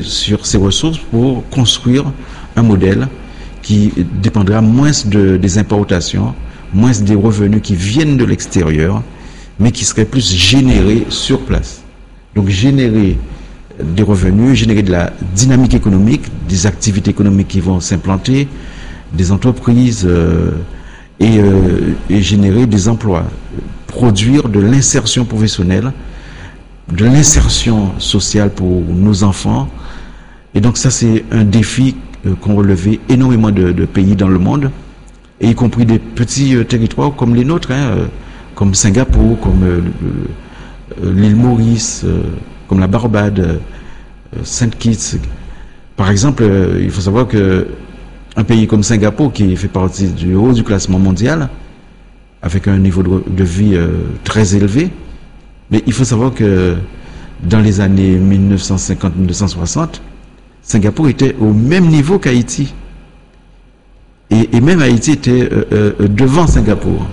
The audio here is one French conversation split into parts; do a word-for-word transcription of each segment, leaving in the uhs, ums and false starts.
sur ces ressources pour construire un modèle qui dépendra moins de, des importations, moins des revenus qui viennent de l'extérieur, mais qui serait plus généré sur place. Donc générer des revenus, générer de la dynamique économique, des activités économiques qui vont s'implanter, des entreprises euh, et, euh, et générer des emplois, produire de l'insertion professionnelle, de l'insertion sociale pour nos enfants. Et donc ça, c'est un défi euh, qu'ont relevé énormément de, de pays dans le monde, et y compris des petits euh, territoires comme les nôtres, hein, euh, comme Singapour, comme euh, euh, l'île Maurice, euh, comme la Barbade, euh, Saint Kitts. Par exemple, euh, il faut savoir que un pays comme Singapour, qui fait partie du haut du classement mondial, avec un niveau de, de vie euh, très élevé, mais il faut savoir que dans les années mille neuf cent cinquante à mille neuf cent soixante, Singapour était au même niveau qu'Haïti. Et, et même Haïti était euh, euh, devant Singapour.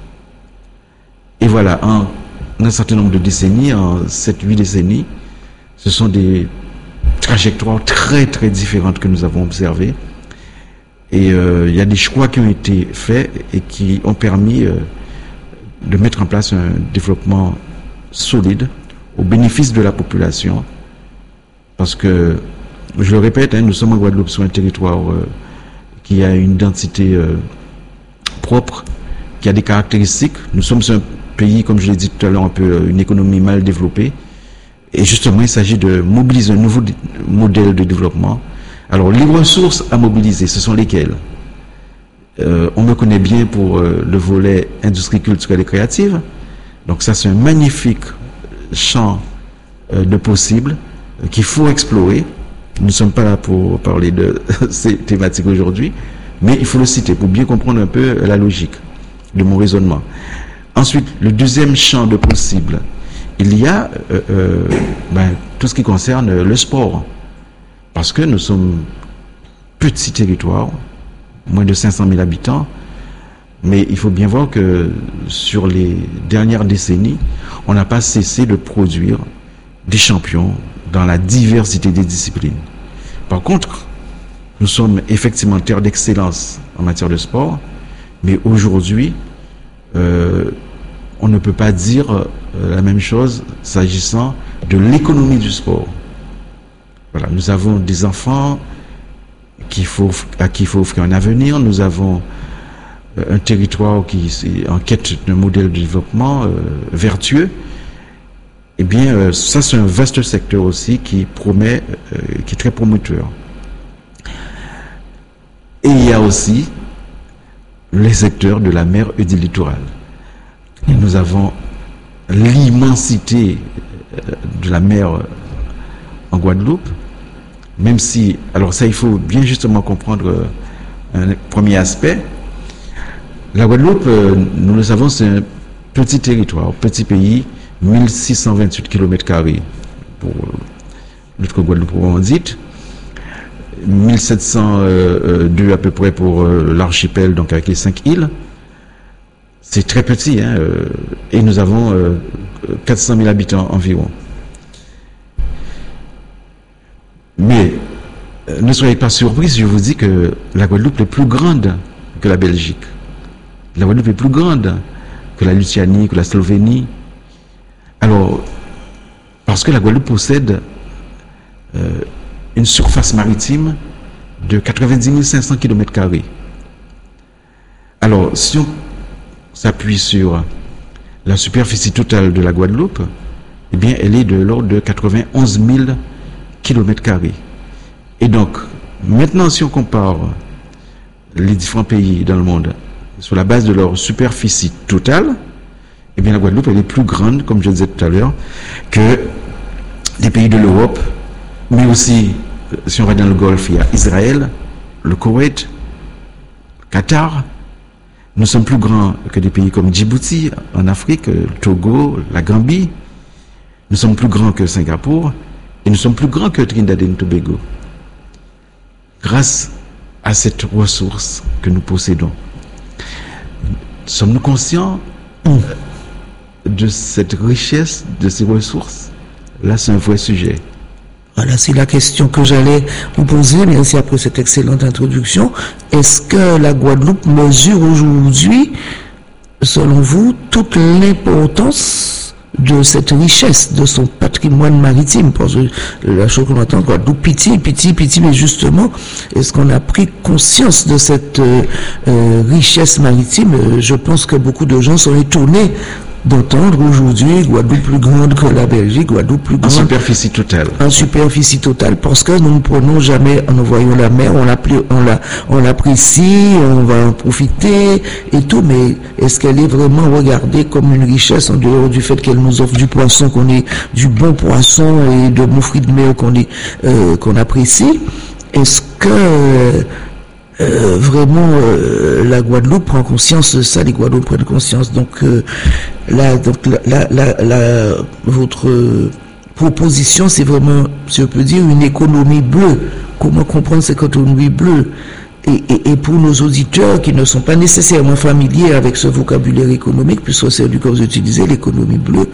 Et voilà, en, en un certain nombre de décennies, en sept huit décennies, ce sont des trajectoires très très différentes que nous avons observées. Et euh, il y a des choix qui ont été faits et qui ont permis euh, de mettre en place un développement solide au bénéfice de la population. Parce que, je le répète, hein, nous sommes en Guadeloupe sur un territoire euh, qui a une identité euh, propre, qui a des caractéristiques. Nous sommes un pays, comme je l'ai dit tout à l'heure, un peu une économie mal développée. Et justement, il s'agit de mobiliser un nouveau modèle de développement. Alors, les ressources à mobiliser, ce sont lesquelles? euh, On me connaît bien pour euh, le volet industrie culturelle et créative. Donc ça, c'est un magnifique champ euh, de possibles euh, qu'il faut explorer. Nous ne sommes pas là pour parler de ces thématiques aujourd'hui, mais il faut le citer pour bien comprendre un peu la logique de mon raisonnement. Ensuite, le deuxième champ de possibles, il y a euh, euh, ben, tout ce qui concerne le sport. Parce que nous sommes petit territoire, moins de cinq cent mille habitants, mais il faut bien voir que sur les dernières décennies, on n'a pas cessé de produire des champions dans la diversité des disciplines. Par contre, nous sommes effectivement terre d'excellence en matière de sport, mais aujourd'hui, euh, on ne peut pas dire euh, la même chose s'agissant de l'économie du sport. Voilà, nous avons des enfants qu'il faut, à qui il faut offrir un avenir. Nous avons euh, un territoire qui est en quête d'un modèle de développement euh, vertueux. Eh bien, euh, ça c'est un vaste secteur aussi qui promet, euh, qui est très promoteur. Et il y a aussi les secteurs de la mer et du littoral. Et nous avons l'immensité de la mer en Guadeloupe, même si, alors ça il faut bien justement comprendre un premier aspect. La Guadeloupe, nous le savons, c'est un petit territoire, petit pays, mille six cent vingt-huit kilomètres carrés pour notre Guadeloupe proprement dite, mille sept cent deux à peu près pour l'archipel, donc avec les cinq îles. C'est très petit, hein, et nous avons quatre cent mille habitants environ. Mais euh, ne soyez pas surpris si je vous dis que la Guadeloupe est plus grande que la Belgique. La Guadeloupe est plus grande que la Lituanie, que la Slovénie. Alors, parce que la Guadeloupe possède euh, une surface maritime de quatre-vingt-dix mille cinq cents kilomètres carrés. Alors, si on s'appuie sur la superficie totale de la Guadeloupe, eh bien, elle est de l'ordre de quatre-vingt-onze mille kilomètres carrés. Et donc, maintenant, si on compare les différents pays dans le monde sur la base de leur superficie totale, eh bien, la Guadeloupe, elle est plus grande, comme je disais tout à l'heure, que les pays de l'Europe, mais aussi, si on va dans le Golfe, il y a Israël, le Koweït, le Qatar. Nous sommes plus grands que des pays comme Djibouti, en Afrique, le Togo, la Gambie. Nous sommes plus grands que Singapour. Et nous sommes plus grands que Trinidad et Tobago. Grâce à cette ressource que nous possédons. Sommes-nous conscients de cette richesse, de ces ressources? Là, c'est un vrai sujet. Voilà, c'est la question que j'allais vous poser, merci après cette excellente introduction. Est-ce que la Guadeloupe mesure aujourd'hui, selon vous, toute l'importance de cette richesse, de son patrimoine maritime? Parce que la chose qu'on entend, Guadeloupe, pitié, pitié, pitié, mais justement, est-ce qu'on a pris conscience de cette euh, euh, richesse maritime? Je pense que beaucoup de gens sont étonnés d'entendre aujourd'hui Guadeloupe plus grande que la Belgique, Guadeloupe plus grande. En superficie totale. En superficie totale, parce que nous ne prenons jamais, en nous voyant la mer, on l'apprécie, on la, on l'apprécie, on va en profiter et tout, mais est-ce qu'elle est vraiment regardée comme une richesse en dehors du fait qu'elle nous offre du poisson, qu'on ait du bon poisson et de bons fruits de mer qu'on est, euh, qu'on apprécie? Est-ce que Euh, vraiment euh, la Guadeloupe prend conscience de ça, les Guadeloupes prennent conscience. Donc euh, là, donc la, la, la, la votre euh, proposition, c'est vraiment, si on peut dire, une économie bleue. Comment comprendre cette économie bleue? Et, et, et pour nos auditeurs qui ne sont pas nécessairement familiers avec ce vocabulaire économique, puisque c'est du cas vous utilisez l'économie bleue,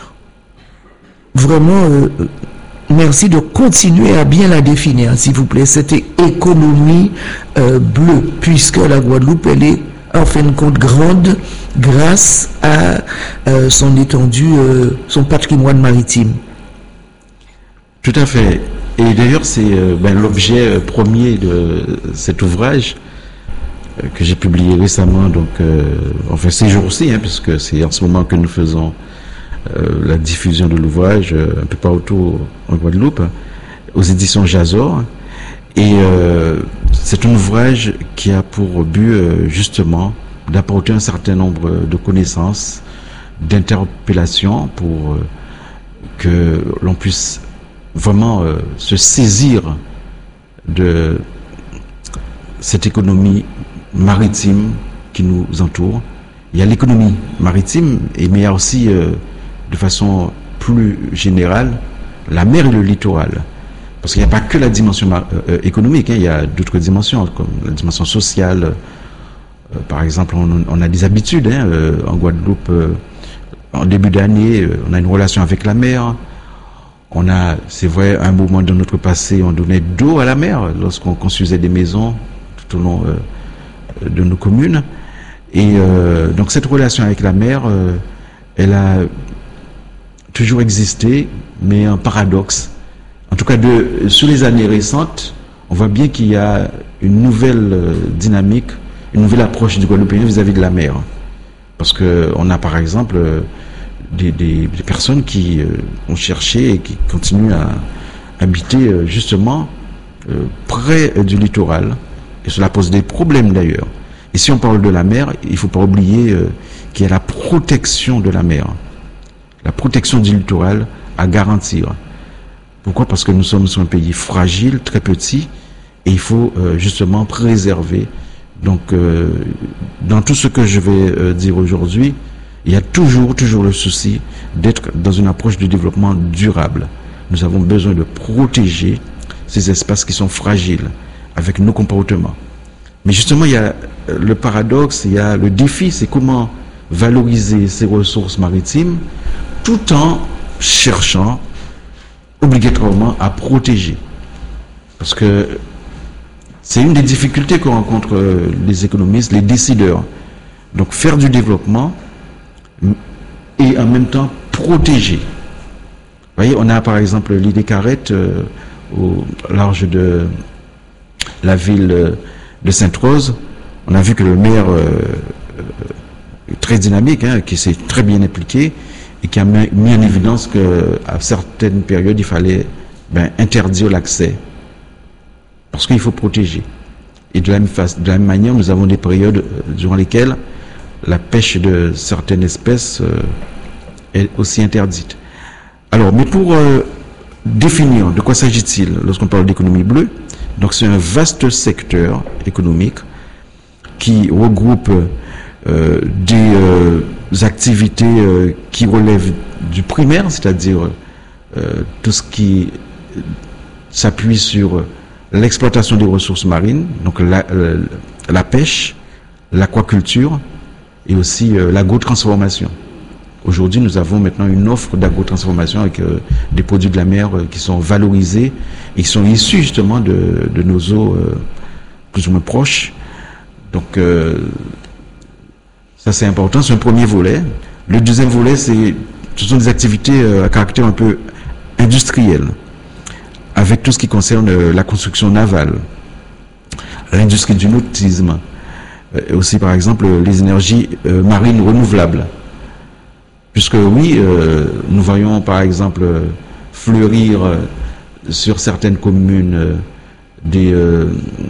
vraiment. Euh, Merci de continuer à bien la définir, s'il vous plaît, cette économie euh, bleue, puisque la Guadeloupe, elle est en fin de compte grande grâce à euh, son étendue, euh, son patrimoine maritime. Tout à fait. Et d'ailleurs, c'est euh, ben, l'objet euh, premier de cet ouvrage euh, que j'ai publié récemment, donc euh, enfin ces jours-ci, hein, puisque c'est en ce moment que nous faisons Euh, la diffusion de l'ouvrage euh, un peu partout en Guadeloupe, aux éditions Jazor. Et euh, c'est un ouvrage qui a pour but euh, justement d'apporter un certain nombre de connaissances, d'interpellations pour euh, que l'on puisse vraiment euh, se saisir de cette économie maritime qui nous entoure. Il y a l'économie maritime, et mais il y a aussi euh, de façon plus générale, la mer et le littoral. Parce qu'il n'y a pas que la dimension euh, économique, hein, il y a d'autres dimensions, comme la dimension sociale. Euh, par exemple, on, on a des habitudes. Hein, euh, en Guadeloupe, euh, en début d'année, euh, on a une relation avec la mer. On a, c'est vrai, un moment de notre passé, on donnait d'eau à la mer lorsqu'on construisait des maisons tout au long euh, de nos communes. Et euh, donc cette relation avec la mer, euh, elle a toujours existé, mais un paradoxe. En tout cas, de, sur les années récentes, on voit bien qu'il y a une nouvelle euh, dynamique, une nouvelle approche du Guadeloupéen vis-à-vis de la mer. Parce que on a par exemple euh, des, des, des personnes qui euh, ont cherché et qui continuent à habiter euh, justement euh, près euh, du littoral. Et cela pose des problèmes d'ailleurs. Et si on parle de la mer, il ne faut pas oublier euh, qu'il y a la protection de la mer. La protection du littoral à garantir. Pourquoi? Parce que nous sommes sur un pays fragile, très petit, et il faut euh, justement préserver. Donc, euh, dans tout ce que je vais euh, dire aujourd'hui, il y a toujours, toujours le souci d'être dans une approche de développement durable. Nous avons besoin de protéger ces espaces qui sont fragiles avec nos comportements. Mais justement, il y a le paradoxe, il y a le défi, c'est comment valoriser ces ressources maritimes tout en cherchant obligatoirement à protéger. Parce que c'est une des difficultés que rencontrent les économistes, les décideurs. Donc faire du développement et en même temps protéger. Vous voyez, on a par exemple l'île des Carrettes euh, au large de la ville de Sainte-Rose. On a vu que le maire euh, est très dynamique, hein, qui s'est très bien impliqué et qui a mis en évidence qu'à certaines périodes, il fallait ben, interdire l'accès. Parce qu'il faut protéger. Et de la, même face, de la même manière, nous avons des périodes durant lesquelles la pêche de certaines espèces euh, est aussi interdite. Alors, mais pour euh, définir de quoi s'agit-il lorsqu'on parle d'économie bleue, donc c'est un vaste secteur économique qui regroupe euh, des euh, activités euh, qui relèvent du primaire, c'est-à-dire euh, tout ce qui s'appuie sur l'exploitation des ressources marines, donc la, la, la pêche, l'aquaculture et aussi euh, l'agrotransformation. Aujourd'hui, nous avons maintenant une offre d'agrotransformation avec euh, des produits de la mer euh, qui sont valorisés et qui sont issus justement de, de nos eaux euh, plus ou moins proches. Donc, euh, ça c'est important, c'est un premier volet. Le deuxième volet, c'est, ce sont des activités euh, à caractère un peu industriel, avec tout ce qui concerne euh, la construction navale, l'industrie du nautisme, euh, et aussi par exemple les énergies euh, marines renouvelables. Puisque oui, euh, nous voyons par exemple euh, fleurir euh, sur certaines communes euh, des, euh,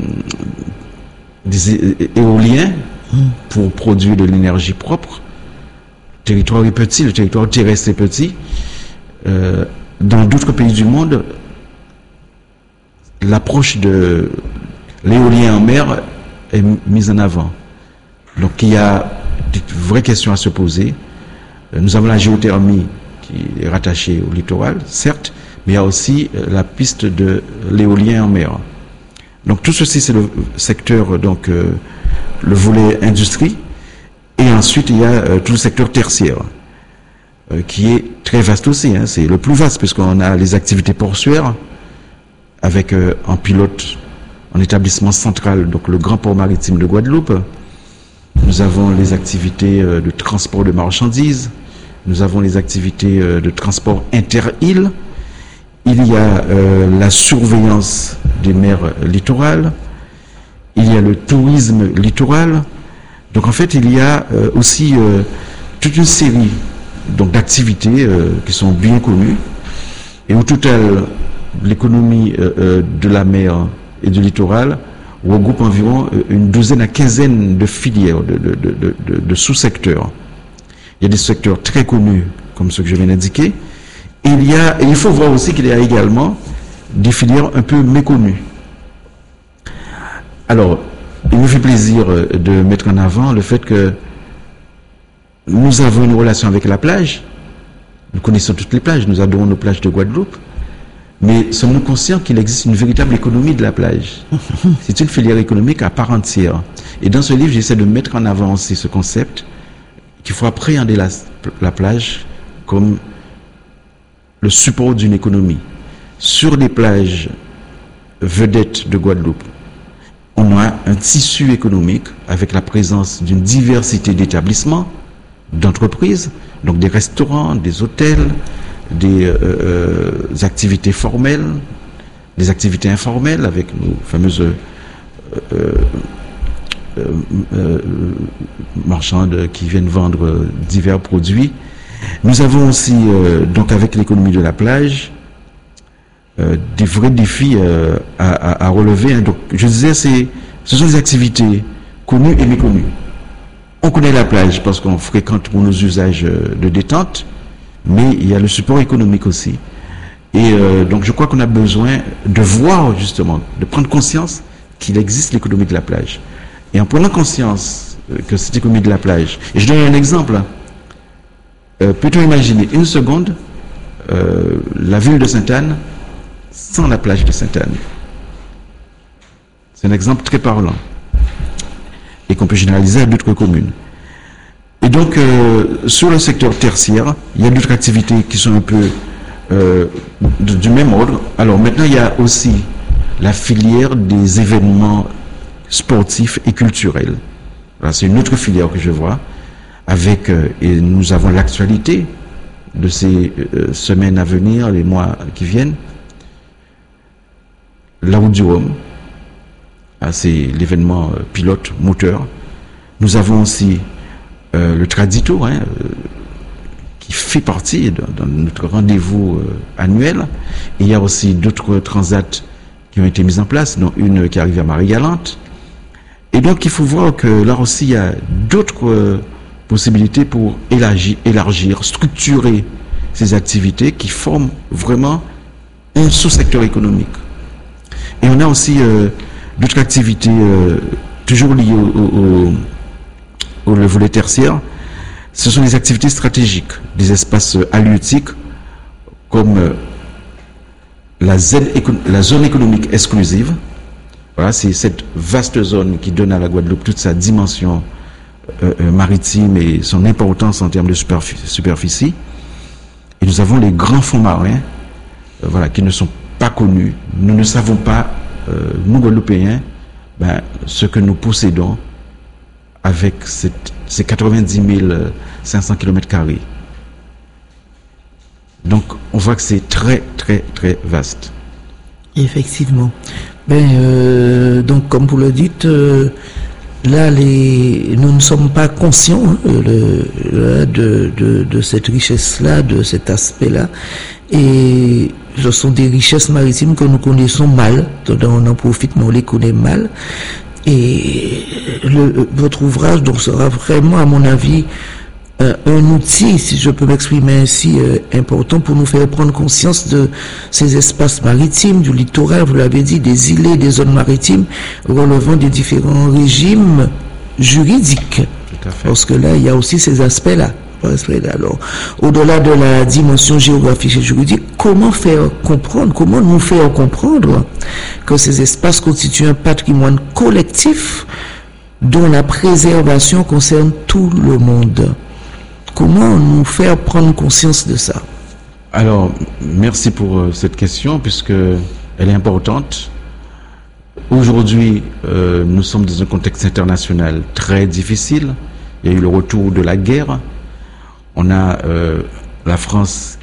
des é- éoliens pour produire de l'énergie propre. Le territoire est petit, le territoire terrestre est petit. Euh, dans d'autres pays du monde, l'approche de l'éolien en mer est mise en avant. Donc il y a de vraies questions à se poser. Nous avons la géothermie qui est rattachée au littoral, certes, mais il y a aussi la piste de l'éolien en mer. Donc tout ceci, c'est le secteur, donc euh, le volet industrie. Et ensuite, il y a euh, tout le secteur tertiaire, euh, qui est très vaste aussi. Hein. C'est le plus vaste, puisqu'on a les activités portuaires, avec euh, en pilote, en établissement central, donc le grand port maritime de Guadeloupe. Nous avons les activités euh, de transport de marchandises. Nous avons les activités euh, de transport inter-îles. Il y a euh, la surveillance des mers littorales. Il y a le tourisme littoral. Donc en fait, il y a euh, aussi euh, toute une série donc d'activités euh, qui sont bien connues. Et au total, l'économie euh, euh, de la mer et du littoral regroupe environ euh, une douzaine à quinzaine de filières, de, de, de, de, de sous-secteurs. Il y a des secteurs très connus, comme ceux que je viens d'indiquer. Et il y a, et il faut voir aussi qu'il y a également des filières un peu méconnues. Alors, il me fait plaisir de mettre en avant le fait que nous avons une relation avec la plage. Nous connaissons toutes les plages, nous adorons nos plages de Guadeloupe. Mais sommes-nous conscients qu'il existe une véritable économie de la plage? C'est une filière économique à part entière. Et dans ce livre, j'essaie de mettre en avant aussi ce concept qu'il faut appréhender la, la plage comme le support d'une économie. Sur les plages vedettes de Guadeloupe, on a un tissu économique avec la présence d'une diversité d'établissements, d'entreprises, donc des restaurants, des hôtels, des euh, euh, activités formelles, des activités informelles avec nos fameuses euh, euh, euh, marchands de, qui viennent vendre divers produits. Nous avons aussi, euh, donc avec l'économie de la plage, euh, des vrais défis euh, à, à, à relever. Hein. Donc, je disais, c'est, ce sont des activités connues et méconnues. On connaît la plage parce qu'on fréquente pour nos usages de détente, mais il y a le support économique aussi. Et euh, donc, je crois qu'on a besoin de voir, justement, de prendre conscience qu'il existe l'économie de la plage. Et en prenant conscience que cette économie de la plage, et je donne un exemple, euh, peut-on imaginer une seconde euh, la ville de Sainte-Anne sans la plage de Sainte-Anne? C'est un exemple très parlant et qu'on peut généraliser à d'autres communes. Et donc, euh, sur le secteur tertiaire, il y a d'autres activités qui sont un peu euh, de, du même ordre. Alors maintenant, il y a aussi la filière des événements sportifs et culturels. Voilà, c'est une autre filière que je vois, avec, euh, et nous avons l'actualité de ces euh, semaines à venir, les mois qui viennent. La Route du Rhum, ah, c'est l'événement euh, pilote moteur. Nous avons aussi euh, le Tradito, hein, euh, qui fait partie de, de notre rendez-vous euh, annuel. Et il y a aussi d'autres transats qui ont été mis en place, dont une qui arrive à Marie-Galante. Et donc il faut voir que là aussi il y a d'autres euh, possibilités pour élargir, élargir, structurer ces activités qui forment vraiment un sous-secteur économique. Et on a aussi euh, d'autres activités euh, toujours liées au, au, au, au volet tertiaire. Ce sont les activités stratégiques, des espaces halieutiques comme euh, la, zone, la zone économique exclusive. Voilà, c'est cette vaste zone qui donne à la Guadeloupe toute sa dimension euh, euh, maritime et son importance en termes de superficie, superficie. Et nous avons les grands fonds marins, euh, voilà, qui ne sont pas connus. Nous ne savons pas, euh, nous Guadeloupéens, ben, ce que nous possédons avec cette, ces quatre-vingt-dix mille cinq cents kilomètres carrés. Donc, on voit que c'est très, très, très vaste. Effectivement. Ben, euh, donc, comme vous le dites, euh, là, les, nous ne sommes pas conscients hein, le, le, de, de, de cette richesse-là, de cet aspect-là. Et ce sont des richesses maritimes que nous connaissons mal. On en profite, mais on les connaît mal. Et le, votre ouvrage donc sera vraiment, à mon avis, euh, un outil, si je peux m'exprimer ainsi, euh, important pour nous faire prendre conscience de ces espaces maritimes, du littoral, vous l'avez dit, des îlets, des zones maritimes, relevant des différents régimes juridiques. Tout à fait. Parce que là, il y a aussi ces aspects-là. Alors, au-delà de la dimension géographique et juridique, comment faire comprendre, comment nous faire comprendre que ces espaces constituent un patrimoine collectif dont la préservation concerne tout le monde? Comment nous faire prendre conscience de ça? Alors, merci pour euh, cette question, puisque elle est importante. Aujourd'hui, euh, nous sommes dans un contexte international très difficile. Il y a eu le retour de la guerre. On a euh, la France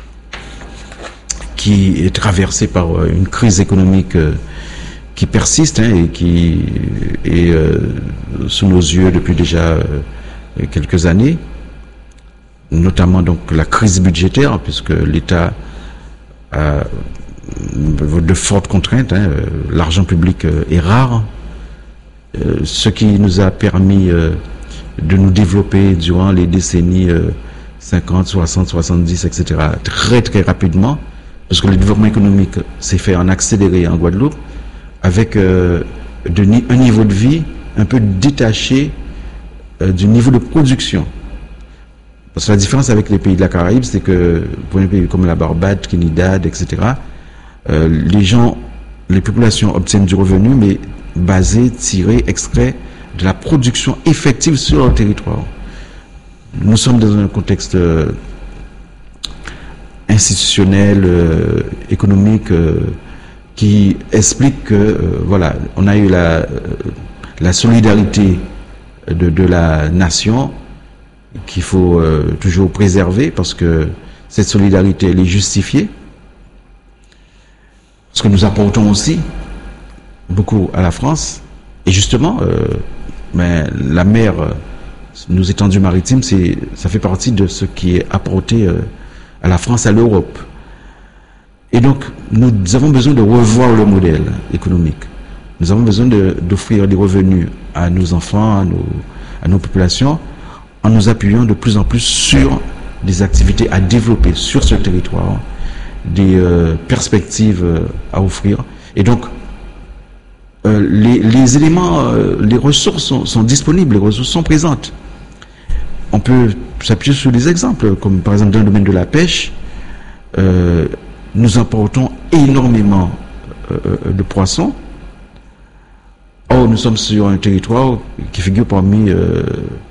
qui est traversée par euh, une crise économique euh, qui persiste hein, et qui est euh, sous nos yeux depuis déjà euh, quelques années, notamment donc la crise budgétaire, puisque l'État a de fortes contraintes, hein, euh, l'argent public euh, est rare, euh, ce qui nous a permis euh, de nous développer durant les décennies euh, cinquante, soixante, soixante-dix, et cetera, très très rapidement, parce que le développement économique s'est fait en accéléré en Guadeloupe, avec euh, de, un niveau de vie un peu détaché euh, du niveau de production. Parce que la différence avec les pays de la Caraïbe, c'est que pour les pays comme la Barbade, Trinidad, et cetera, euh, les gens, les populations obtiennent du revenu, mais basé, tiré, extrait de la production effective sur leur territoire. Nous sommes dans un contexte euh, institutionnel, euh, économique, euh, qui explique que, euh, voilà, on a eu la, euh, la solidarité de, de la nation qu'il faut euh, toujours préserver, parce que cette solidarité, elle est justifiée. Parce que nous apportons aussi beaucoup à la France. Et justement, euh, ben, la mer... Euh, nos étendues maritimes, c'est, ça fait partie de ce qui est apporté euh, à la France, à l'Europe. Et donc, nous avons besoin de revoir le modèle économique. Nous avons besoin de, d'offrir des revenus à nos enfants, à nos, à nos populations, en nous appuyant de plus en plus sur des activités à développer sur ce territoire, des euh, perspectives euh, à offrir. Et donc, euh, les, les éléments, euh, les ressources sont, sont disponibles, les ressources sont présentes. On peut s'appuyer sur des exemples, comme par exemple dans le domaine de la pêche, euh, nous importons énormément euh, de poissons. Or, nous sommes sur un territoire qui figure parmi euh,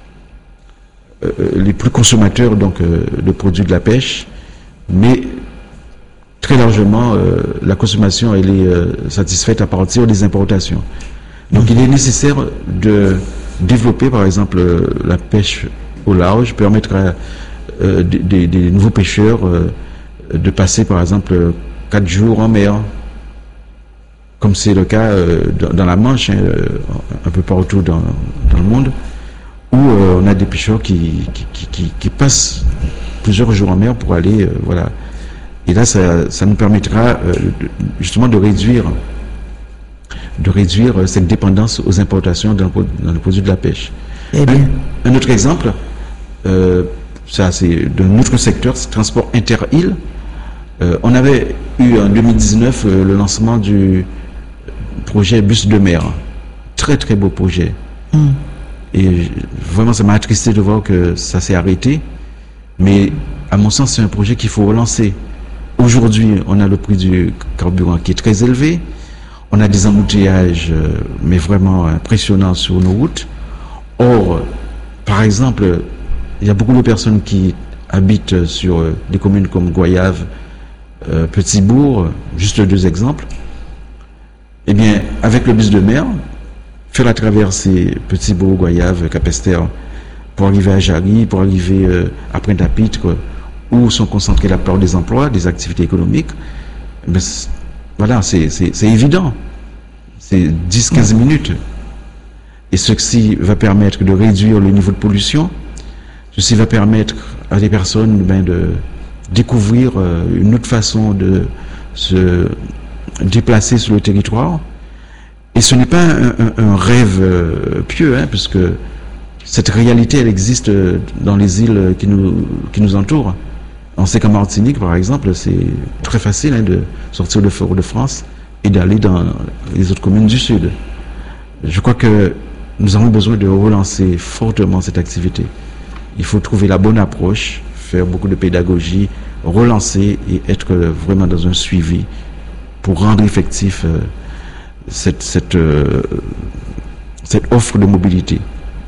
euh, les plus consommateurs donc, euh, de produits de la pêche, mais très largement, euh, la consommation elle est euh, satisfaite à partir des importations. Donc, il est nécessaire de développer, par exemple, euh, la pêche au large, permettre à euh, des, des, des nouveaux pêcheurs euh, de passer, par exemple, quatre jours en mer, comme c'est le cas euh, dans, dans la Manche, hein, un peu partout dans, dans le monde, où euh, on a des pêcheurs qui, qui, qui, qui passent plusieurs jours en mer pour aller, euh, voilà. Et là, ça, ça nous permettra euh, de, justement de réduire, de réduire cette dépendance aux importations dans le, dans le produit de la pêche. Eh bien. Un, un autre exemple, euh, ça c'est de notre secteur, c'est le transport inter-îles. Euh, on avait eu en deux mille dix-neuf euh, le lancement du projet Bus de mer. Très très beau projet. Mm. Et vraiment ça m'a attristé de voir que ça s'est arrêté. Mais à mon sens c'est un projet qu'il faut relancer. Aujourd'hui on a le prix du carburant qui est très élevé. On a des embouteillages euh, mais vraiment impressionnants sur nos routes. Or, par par exemple, il y a beaucoup de personnes qui habitent sur euh, des communes comme Goyave, euh, Petit-Bourg, juste deux exemples. Eh bien, avec le bus de mer, faire la traversée Petit-Bourg, Goyave, Capesterre, pour arriver à Jarry, pour arriver euh, à Pointe-à-Pitre, où sont concentrés la plupart des emplois, des activités économiques, ben, c'est, voilà, c'est, c'est, c'est évident. C'est dix à quinze minutes. Et ceci va permettre de réduire le niveau de pollution. Ceci va permettre à des personnes ben, de découvrir euh, une autre façon de se déplacer sur le territoire. Et ce n'est pas un, un, un rêve euh, pieux, hein, puisque cette réalité, elle existe dans les îles qui nous, qui nous entourent. On sait qu'en Martinique, par exemple, c'est très facile hein, de sortir de Fort-de-France et d'aller dans les autres communes du Sud. Je crois que nous avons besoin de relancer fortement cette activité. Il faut trouver la bonne approche, faire beaucoup de pédagogie, relancer et être vraiment dans un suivi pour rendre effectif euh, cette, cette, euh, cette offre de mobilité.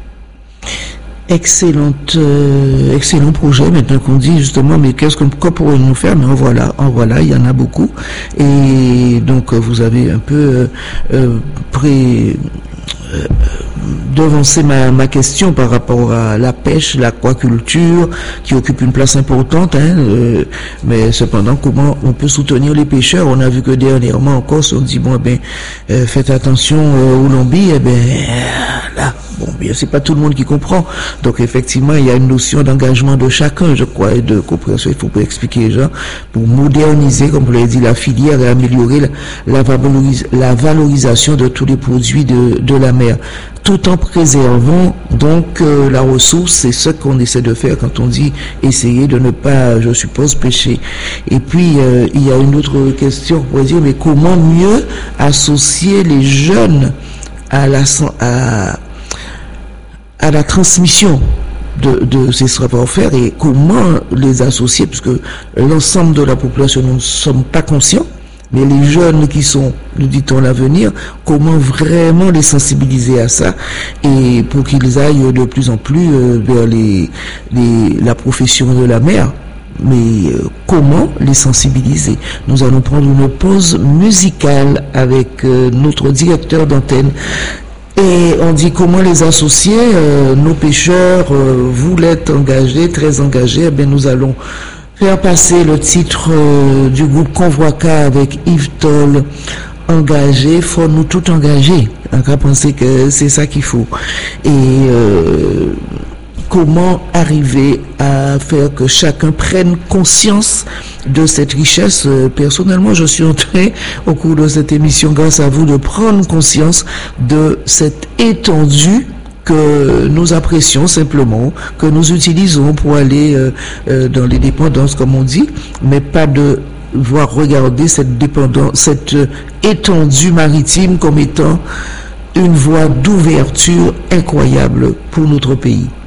Excellente, euh, excellent projet. Maintenant qu'on dit justement, mais qu'est-ce qu'on, quoi pourrions-nous faire? Mais en voilà, en voilà, il y en a beaucoup. Et donc vous avez un peu euh, euh, pré euh, devancé ma, ma question par rapport à la pêche, l'aquaculture, qui occupe une place importante. Hein, euh, mais cependant, comment on peut soutenir les pêcheurs? On a vu que dernièrement en Corse, on dit bon, eh ben, euh, faites attention euh, aux lombies. Eh ben, euh, là. Bon, bien, c'est pas tout le monde qui comprend. Donc, effectivement, il y a une notion d'engagement de chacun, je crois, et de compréhension. Il faut pas expliquer les gens pour moderniser, comme vous l'avez dit, la filière et améliorer la, la, valoris, la valorisation de tous les produits de, de la mer, tout en préservant donc euh, la ressource. C'est ce qu'on essaie de faire quand on dit essayer de ne pas, je suppose, pêcher. Et puis, euh, il y a une autre question pour dire, mais comment mieux associer les jeunes à la à à la transmission de, de ces savoir-faire et comment les associer, puisque l'ensemble de la population, nous ne sommes pas conscients, mais les jeunes qui sont, nous dit-on, l'avenir, comment vraiment les sensibiliser à ça et pour qu'ils aillent de plus en plus vers les, les, la profession de la mer. Mais euh, comment les sensibiliser? Nous allons prendre une pause musicale avec euh, notre directeur d'antenne. Et on dit comment les associer, euh, nos pêcheurs, euh, vous l'êtes engagés, très engagés, eh bien nous allons faire passer le titre euh, du groupe Convoica avec Yves Toll, engagé, faut nous tout engager. On va penser que c'est ça qu'il faut. Et euh, comment arriver à faire que chacun prenne conscience de cette richesse. Personnellement, je suis en train, au cours de cette émission, grâce à vous, de prendre conscience de cette étendue que nous apprécions simplement, que nous utilisons pour aller euh, euh, dans les dépendances, comme on dit, mais pas de voir regarder cette dépendance, cette euh, étendue maritime comme étant une voie d'ouverture incroyable pour notre pays.